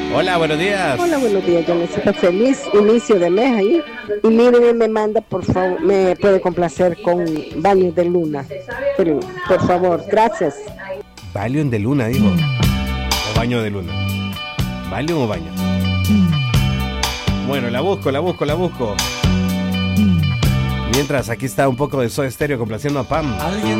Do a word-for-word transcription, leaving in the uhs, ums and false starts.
Hola, buenos días. Hola, buenos días. Yo necesito feliz inicio de mes ahí. Y mire, me manda, por favor, me puede complacer con Baños de Luna. Pero, por favor, gracias. Valium de luna, dijo. O baño de luna. ¿Valium o baño? Bueno, la busco, la busco, la busco. Mientras, aquí está un poco de Soda Stereo complaciendo a Pam.